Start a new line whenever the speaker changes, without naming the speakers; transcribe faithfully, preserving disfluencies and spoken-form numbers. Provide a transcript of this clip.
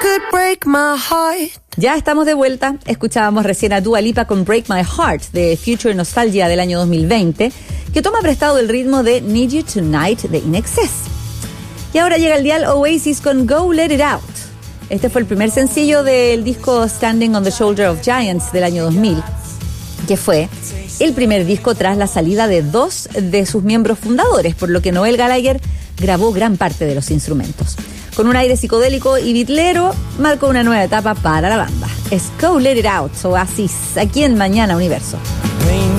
Ya estamos de vuelta. Escuchábamos recién a Dua Lipa con Break My Heart de Future Nostalgia del año dos mil veinte, que toma prestado el ritmo de Need You Tonight de In Excess. Y ahora llega el dial Oasis con Go Let It Out. Este fue el primer sencillo del disco Standing on the Shoulder of Giants del año dos mil, que fue el primer disco tras la salida de dos de sus miembros fundadores, por lo que Noel Gallagher grabó gran parte de los instrumentos. Con un aire psicodélico y bitlero, marcó una nueva etapa para la banda. Es Go Let It Out, Oasis, aquí en Mañana Universo.